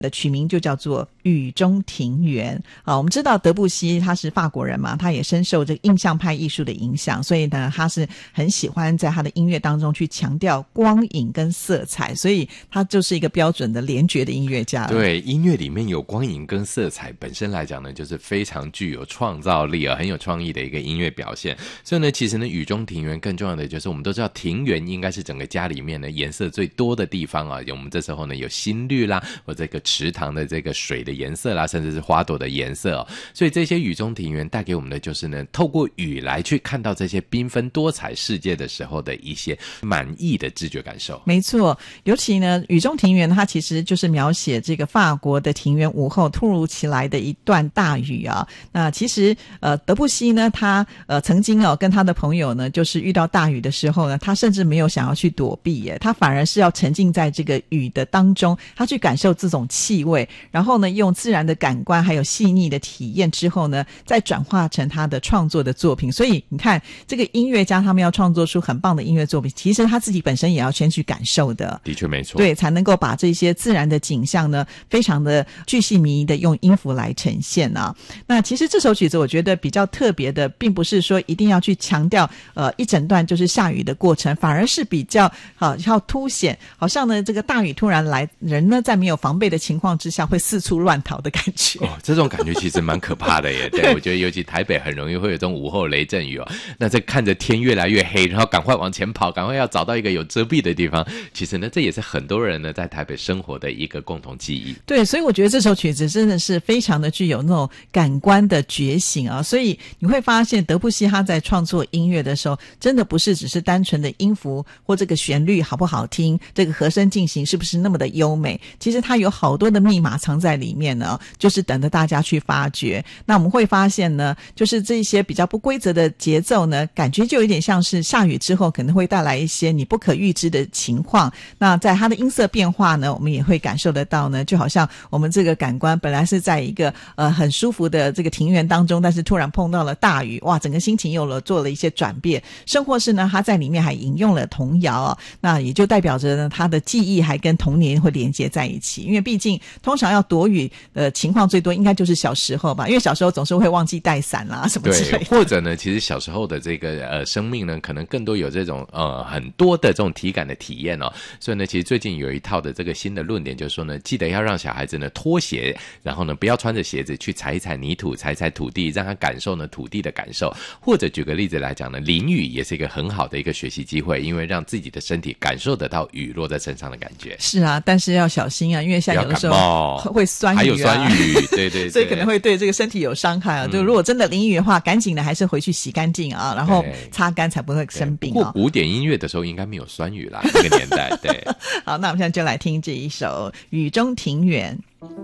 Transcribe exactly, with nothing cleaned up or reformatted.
的取名就叫做雨中庭园啊。我们知道德布西他是法国人嘛，他也深受这个印象派艺术的影响，所以呢他是很喜欢在他的音乐当中去强调光影跟色彩，所以他就是一个标准的联觉的音乐家。 对，音乐里面有光影跟色彩本身来讲呢，就是非常具有创造力啊，很有创意的一个音乐表现。所以呢其实呢雨中庭园更重要的就是我们都知道庭园应该是整个家里面呢颜色最多的地方啊，我们这时候呢有新绿啦，或这个池塘的这个水的颜色啦，甚至是花朵的颜色哦。所以这些雨中庭园带给我们的就是呢，透过雨来去看到这些缤纷多彩世界的时候的一些满意的知觉感受。 没错，尤其呢雨中庭园它其实就是描写这个法国的庭园午后突如其来的一段大雨啊。那其实呃德布西呢他呃曾经哦跟他的朋友呢就是遇到大雨的时候呢，他甚至没有想要去躲避耶，他反而是要沉浸在这个雨的当中，他去感受这种气味，然后呢用自然的感官还有细腻的体验之后呢，再转化成他的创作的作品。所以你看这个音乐家他们要创作出很棒的音乐作品，其实他自己本身也要先去感受的。 的确没错， 对，才能够把这些自然的景象呢非常的巨细靡遗的用音符来呈现啊。那其实这首曲子我觉得比较特别的并不是说一定要去强调呃一整段就是下雨的过程，反而是比较好要凸显好像呢这个大雨突然来，人呢在没有防备的情况之下会四处乱逃的感觉。 哦，这种感觉其实蛮可怕的耶。对，我觉得尤其台北很容易会有这种午后雷阵雨哦。那在看着天越来越黑，然后赶快往前跑，赶快要找到一个有遮蔽的地方。其实呢，这也是很多人呢在台北生活的一个共同记忆。 对，所以我觉得这首曲子真的是非常的具有那种感官的觉醒啊。所以你会发现德布西他在创作音乐的时候，真的不是只是单纯的音符或这个旋律好不好听，这个和声进行是不是那么的优美，其实它有好多的密码藏在里面呢，就是等着大家去发掘。那我们会发现呢，就是这些比较不规则的节奏呢，感觉就有点像是下雨之后可能会带来一些你不可预知的情况。那在它的音色变化呢，我们也会感受得到呢，就好像我们这个感官本来是在一个呃很舒服的这个庭园当中，但是突然碰到了大雨，哇，整个心情有了做了一些转变。甚或是呢他在里面还引用了童谣哦，那也就代表着呢他的记忆还跟童年会连接在一起。因为毕竟通常要躲雨的情况最多应该就是小时候吧，因为小时候总是会忘记带伞啦什么之类的。 对，或者呢其实小时候的这个呃生命呢可能更多有这种呃很多的这种体感的体验哦。所以呢其实最近有一套的这个新的论点就是说呢，记得要让小孩子呢脱鞋，然后呢不要穿着鞋子去踩一踩泥土，踩一踩土地，让他感受呢土地的感受。或者举个例子来讲呢，淋雨也是一个很好的一个学习机会，因为让自己的身体感受得到雨落在身上的感觉。 是啊，但是要小心啊，因为像有的时候会酸雨啊， 还有酸雨，对 对, 对所以可能会对这个身体有伤害啊。就、嗯、如果真的淋雨的话，赶紧的还是回去洗干净啊，然后擦干才不会生病、啊。 不过古典音乐的时候应该没有酸雨啦，那个年代。对， 好，那我们现在就来听这一首《雨中庭园》。